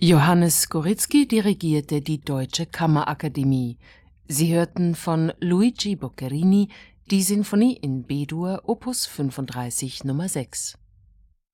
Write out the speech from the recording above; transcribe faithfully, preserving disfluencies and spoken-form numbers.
Johannes Skoritzky dirigierte die Deutsche Kammerakademie. Sie hörten von Luigi Boccherini die Sinfonie in B-Dur Opus fünfunddreißig Nummer sechs.